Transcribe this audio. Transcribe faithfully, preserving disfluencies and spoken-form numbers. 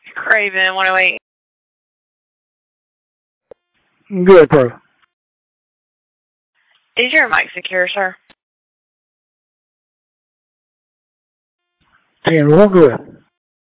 Craven, one oh eight. Good, bro. Is your mic secure, sir? ten one, good.